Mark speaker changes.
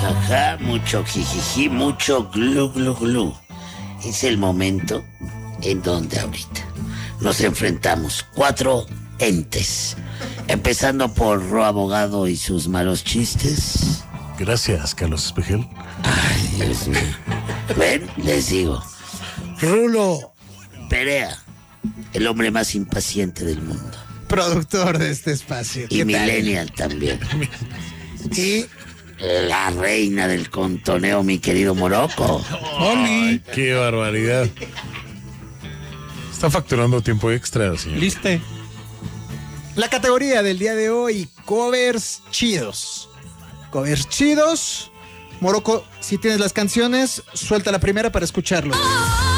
Speaker 1: jajaja, mucho jijiji, mucho glu glu glu. Es el momento en donde ahorita nos enfrentamos 4 entes. Empezando por Ro Abogado y sus malos chistes.
Speaker 2: Gracias, Carlos Espejel.
Speaker 1: Ay, Dios mío. Ven, les digo. Rulo Perea, el hombre más impaciente del mundo.
Speaker 3: Productor de este espacio.
Speaker 1: Y millennial también. Y la reina del contoneo, mi querido Morocco.
Speaker 2: Ay, qué barbaridad. Está facturando tiempo extra, señor.
Speaker 3: Liste. La categoría del día de hoy, covers chidos. Covers chidos. Morocco, si tienes las canciones, suelta la primera para escucharlo.